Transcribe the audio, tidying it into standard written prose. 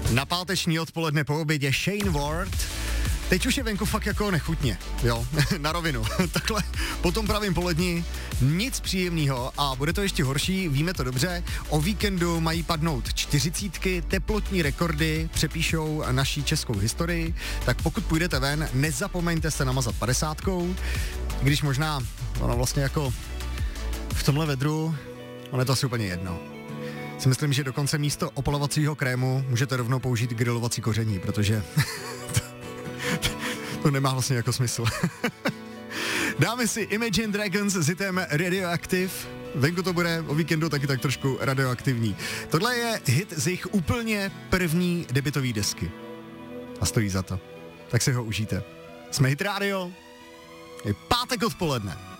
Na páteční odpoledne po obědě Shane Ward. Teď už je venku fakt jako nechutně, jo, na rovinu. Takhle po tom pravým poledni nic příjemného a bude to ještě horší, víme to dobře. O víkendu mají padnout 40, teplotní rekordy přepíšou naší českou historii, tak pokud půjdete ven, nezapomeňte se namazat 50, když možná, ono vlastně jako v tomhle vedru, ono je to asi úplně jedno. Si myslím, že dokonce místo opalovacího krému můžete rovnou použít grilovací koření, protože to nemá vlastně jako smysl. Dáme si Imagine Dragons s hitem Radioactive. Venku to bude o víkendu taky tak trošku radioaktivní. Tohle je hit z jejich úplně první debutové desky. A stojí za to. Tak si ho užijte. Jsme Hit Radio. Je pátek odpoledne.